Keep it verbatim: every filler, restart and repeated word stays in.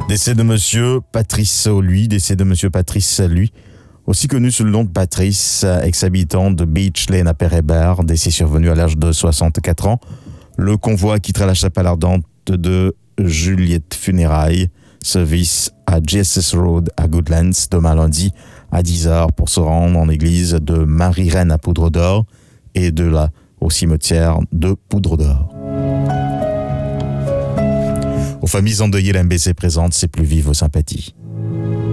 Décès de monsieur Patrice lui, décès de monsieur Patrice lui, aussi connu sous le nom de Patrice, ex-habitant de Beach Lane à Père-Hébert, décès survenu à l'âge de soixante-quatre ans. Le convoi quittera la chapelle ardente de Juliette Funérailles, service à J S S Road à Goodlands, demain lundi à dix heures pour se rendre en l'église de Marie-Reine à Poudre d'Or et de là au cimetière de Poudre d'Or. Aux familles endeuillées, l'M B C présente ses plus vives sympathies.